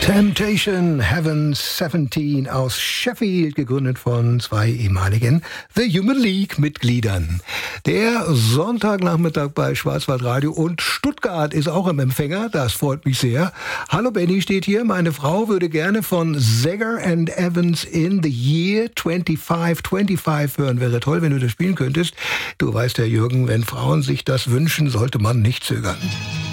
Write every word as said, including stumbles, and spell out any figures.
Temptation Heaven siebzehn aus Sheffield, gegründet von zwei ehemaligen The Human League-Mitgliedern. Der Sonntagnachmittag bei Schwarzwaldradio und Stuttgart ist auch im Empfänger, das freut mich sehr. Hallo Benny steht hier, meine Frau würde gerne von Seger and Evans in the Year fünfundzwanzig fünfundzwanzig hören. Wäre toll, wenn du das spielen könntest. Du weißt ja, Jürgen, wenn Frauen sich das wünschen, sollte man nicht zögern.